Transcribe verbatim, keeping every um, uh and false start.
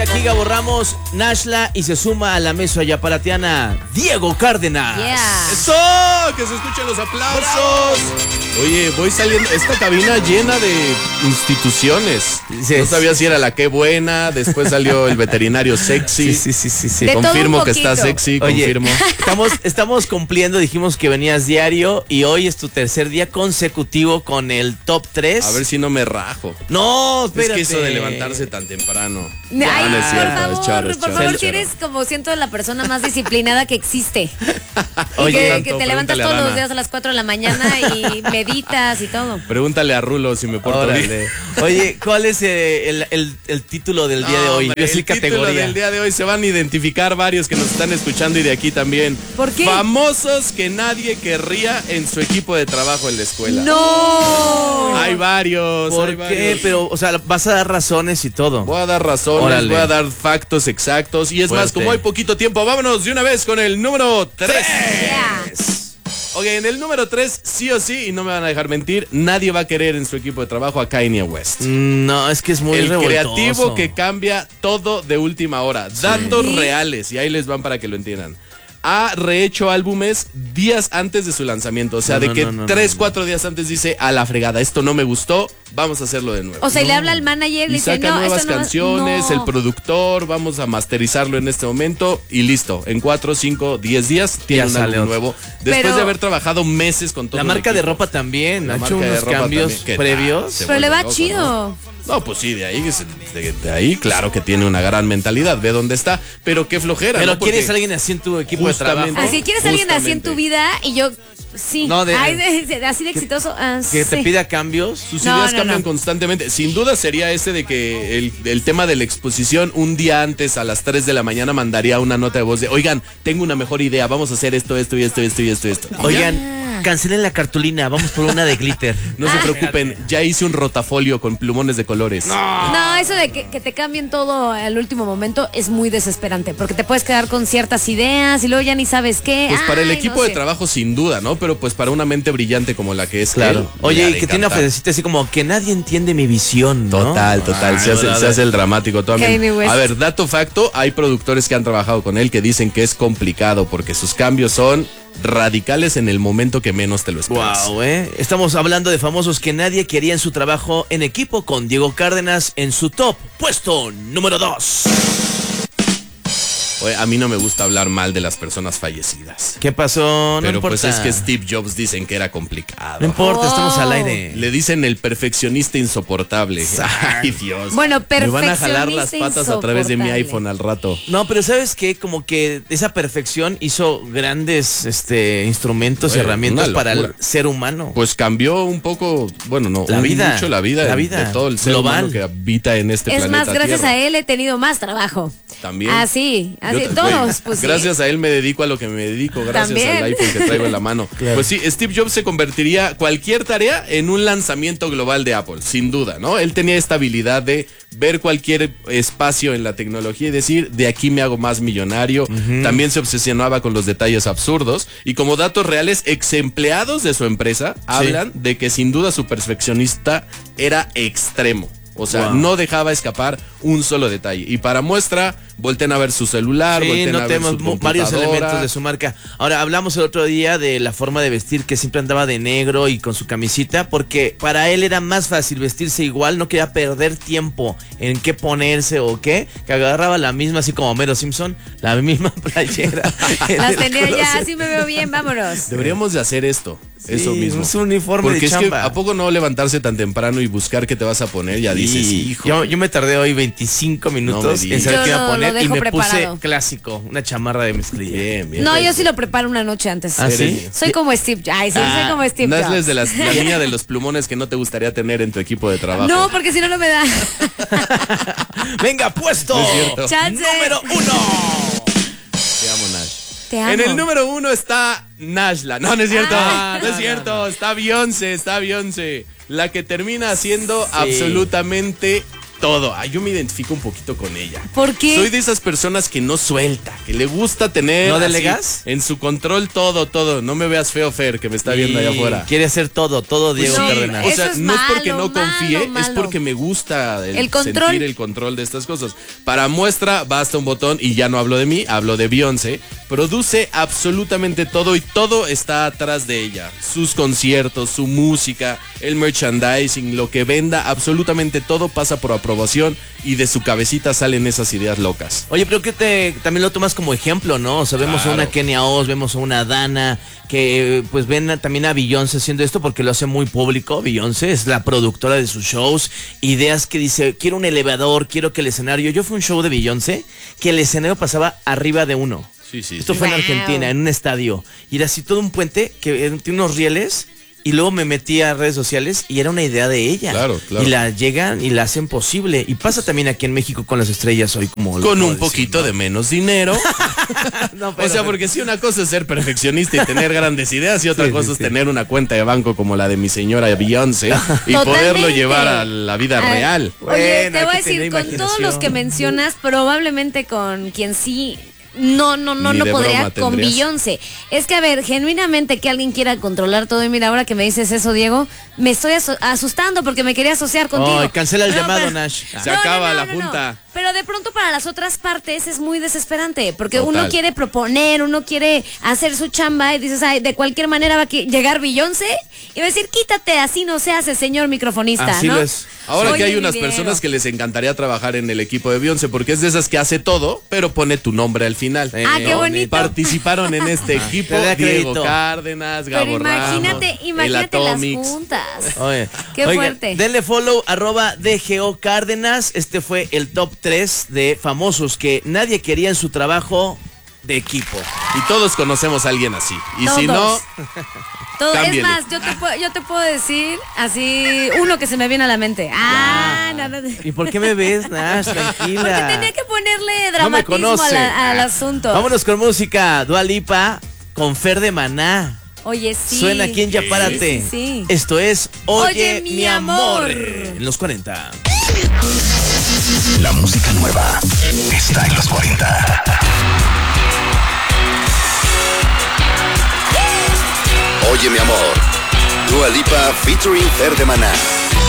aquí Gabo Ramos, Nashla, y se suma a la mesa yaparateana Diego Cárdenas. Yeah. ¡Eso! ¡Que se escuchen los aplausos! ¡Bravo! Oye, voy saliendo, esta cabina llena de instituciones. Sí, no sabía si era la Qué Buena, después salió el veterinario sexy. Sí, sí, sí, sí, sí. De Confirmo todo un que está poquito. sexy, Oye, confirmo. Estamos, estamos cumpliendo, dijimos que venías diario y hoy es tu tercer día consecutivo con el top tres. A ver si no me rajo. No, espérate. Es que eso de levantarse tan temprano. Ay, no es por cierto, favor, es choro, es por choro, favor, es si choro. eres como siento la persona más disciplinada que existe. Y Oye, que, tanto, que te levantas pregúntale a todos los Dana. días a las cuatro de la mañana y meditas y todo. Pregúntale a Rulo si me porto bien. Órale. Oye, ¿cuál es eh, el, el, el título del día de hoy? No, hombre, Yo sí el título categoría. del día de hoy se van a identificar varios que nos están escuchando y de aquí también. ¿Por qué? Famosos que nadie querría en su equipo de trabajo en la escuela. ¡No! Hay varios. ¿Por hay qué? varios. Pero, o sea, vas a dar razones y todo. Voy a dar razones, Órale. voy a dar factos exactos. Y es Fuerte. más, como hay poquito tiempo, vámonos de una vez con el número tres. Yeah. Ok, en el número tres, sí o sí, y no me van a dejar mentir, nadie va a querer en su equipo de trabajo a Kanye West. Mm, No, es que es muy el revoltoso. creativo que cambia todo de última hora. Datos Sí. reales, y ahí les van para que lo entiendan. Ha rehecho álbumes días antes de su lanzamiento. O sea, No, de no, que no, no, tres, no, no. cuatro días antes dice, a la fregada, esto no me gustó, vamos a hacerlo de nuevo. O sea, y le habla al manager y le Y dice, saca no, nuevas esto no va- canciones, no. el productor, vamos a masterizarlo en este momento y listo. En cuatro, cinco, diez días tiene Ya un sale álbum otro. nuevo. Después Pero- de haber trabajado meses con todo La el marca de equipo. ropa también. La Ha hecho marca de unos ropa cambios también, ¿qué tal? previos. Se Pero le vuelve va loco, chido. ¿no? No, pues sí, de ahí, de, de ahí, claro que tiene una gran mentalidad, ve dónde está, pero qué flojera. Pero ¿no? Porque quieres alguien así en tu equipo de justamente- trabajo. Así quieres a alguien así en tu Justamente. vida y yo, sí. No, de- Ay, de- de- así de exitoso. ah, Que te sí. pida cambios. Sus No, ideas no, cambian no. constantemente. Sin duda sería ese de que el, el tema de la exposición, un día antes a las tres de la mañana mandaría una nota de voz de, oigan, tengo una mejor idea, vamos a hacer esto, esto y esto y esto y esto y esto. Oigan, cancelen la cartulina, vamos por una de glitter. No se preocupen, ya hice un rotafolio con plumones de colores. No, eso de que, que te cambien todo al último momento es muy desesperante, porque te puedes quedar con ciertas ideas y luego ya ni sabes qué. Pues para el Ay, equipo no de sé. trabajo sin duda, ¿no? Pero pues para una mente brillante como la que es Claro. él, Oye, le ha y de que tiene una encantar. frasecita así como que nadie entiende mi visión, ¿no? Total, total, Ay, se, hace, brother. se hace el dramático también. Kanye West. A ver, dato facto, hay productores que han trabajado con él que dicen que es complicado porque sus cambios son radicales en el momento que menos te lo esperas. Wow, eh. Estamos hablando de famosos que nadie quería en su trabajo en equipo con Diego Cárdenas en su top puesto número dos. Oye, a mí no me gusta hablar mal de las personas fallecidas. ¿Qué pasó? No Pero importa. pues es que Steve Jobs dicen que era complicado. No importa, estamos Oh. al aire. Le dicen el perfeccionista insoportable. Ay, Dios. Bueno, Me van a jalar las perfeccionista patas a través de mi insoportable. iPhone al rato. No, pero ¿sabes qué? Como que esa perfección hizo grandes este, instrumentos y Oye, herramientas una para el locura. ser humano. Pues cambió un poco, bueno, no, La un vida, mucho la vida, la de- vida de todo el ser global. humano que habita en este Es planeta más, gracias Tierra. a él he tenido más trabajo. También. Así, así, Yo ta- todos, güey, pues sí. gracias a él me dedico a lo que me dedico, gracias También. al iPhone que traigo en la mano. Claro. Pues sí, Steve Jobs se convertiría cualquier tarea en un lanzamiento global de Apple, sin duda, ¿no? Él tenía esta habilidad de ver cualquier espacio en la tecnología y decir, de aquí me hago más millonario. También se obsesionaba con los detalles absurdos y como datos reales, ex empleados de su empresa hablan de que sin duda su perfeccionista era extremo. O sea, Wow. no dejaba escapar un solo detalle. Y para muestra, volten a ver su celular, Sí, volten a ver notemos su mu- varios computadora. elementos de su marca. Ahora, hablamos el otro día de la forma de vestir, que siempre andaba de negro y con su camisita, porque para él era más fácil vestirse igual, no quería perder tiempo en qué ponerse o qué, que agarraba la misma, así como Homero Simpson, la misma playera. en Las el tenía ya, closet. así me veo bien, vámonos. Deberíamos de hacer esto, Sí, eso mismo. es un uniforme Porque de es chamba. que ¿a poco no levantarse tan temprano y buscar qué te vas a poner? Ya dices, Sí, hijo. yo, yo me tardé hoy veinticinco minutos digas. en saber Yo qué iba a lo- poner lo y dejo me preparado. puse clásico, una chamarra de mezclilla. Bien, bien. No, yo sí lo preparo una noche antes. ¿Ah, sí? Soy como Steve Jobs. Ay, sí, Ah, soy como Steve Nazles Jobs. de las, la niña de los plumones que no te gustaría tener en tu equipo de trabajo. No, porque si no, no me da. Venga, puesto No es cierto. Chance. número uno. Te amo, Nash. Te amo. En el número uno está Nashla. No, no es cierto. Ah, no, es no, cierto. no, no. Está Beyoncé, está Beyoncé. La que termina haciendo Sí. absolutamente todo. Ay, yo me identifico un poquito con ella. ¿Por qué? Soy de esas personas que no suelta, que le gusta tener... ¿No así, delegas? en su control todo, todo. No me veas feo, Fer, que me está viendo allá afuera. Quiere hacer todo, todo Diego Pues sí, Cárdenas. O sea, Eso es no es porque malo, no confíe, malo, es malo. porque me gusta el, El control. sentir el control de estas cosas. Para muestra, basta un botón y ya no hablo de mí, hablo de Beyoncé. Produce absolutamente todo y todo está atrás de ella. Sus conciertos, su música, el merchandising, lo que venda, absolutamente todo pasa por aprobación y de su cabecita salen esas ideas locas. Oye, pero que te también lo tomas como ejemplo, ¿no? O sea, vemos Claro. a una Kenia Oz, vemos a una Dana, que pues ven a- también a Beyoncé haciendo esto porque lo hace muy público. Beyoncé es la productora de sus shows, ideas que dice, quiero un elevador, quiero que el escenario... Yo fui a un show de Beyoncé que el escenario pasaba arriba de uno. Sí, sí, Esto sí. fue en Wow. Argentina, en un estadio. Y era así todo un puente que eh, tiene unos rieles. Y luego me metí a redes sociales y era una idea de ella. Claro, claro. Y la llegan y la hacen posible. Y pasa también aquí en México con las estrellas hoy como... lo Con puedo un decir, poquito ¿no? de menos dinero. No, O pero- sea, porque si una cosa es ser perfeccionista y tener grandes ideas y otra Sí, cosa sí, es sí. tener una cuenta de banco como la de mi señora Beyoncé y Totalmente. poderlo llevar a la vida Ah, real. Oye, Bueno, te hay voy a que tener decir, con todos los imaginación. que mencionas, probablemente con quien sí... No, no, no, Ni no de podría broma con tendrías. Beyoncé. Es que, a ver, genuinamente que alguien quiera controlar todo. Y mira, ahora que me dices eso, Diego, me estoy aso- asustando porque me quería asociar contigo. Ay, cancela el No, llamado, pero- Nash. Se acaba la junta. Pero de pronto para las otras partes es muy desesperante, porque Total. uno quiere proponer, uno quiere hacer su chamba y dices, ay, de cualquier manera va a que- llegar Beyoncé y va a decir, quítate, así no se hace, señor microfonista, Así ¿no? lo es. Ahora Oye, que hay mi unas Diego. personas que les encantaría trabajar en el equipo de Beyoncé porque es de esas que hace todo, pero pone tu nombre al final. Eh, Ah, qué bonito. Participaron en este equipo Te da Diego crédito. Cárdenas, Pero Gabo imagínate, Ramos, el imagínate las Atomics. juntas. Oye, Qué oigan, fuerte. denle follow, arroba D G O Cárdenas. Este fue el top tres de famosos que nadie quería en su trabajo de equipo. Y todos conocemos a alguien así. Y si no, Todos. Todo, es cámbiale. más, yo te, puedo, yo te puedo decir así uno que se me viene a la mente. Ah, no, no, no. ¿Y por qué me ves, Nash? Tranquila. Porque tenía que ponerle No me dramatismo conoce. a la- al asunto. Vámonos con música. Dua Lipa con Fer de Maná. Oye, sí. Suena aquí en Ya Párate. Sí, sí, sí. Esto es Oye, Oye, mi mi amor. amor. En los cuarenta. La música nueva está en los cuarenta. Oye mi amor, Dua Lipa featuring Fer de Maná.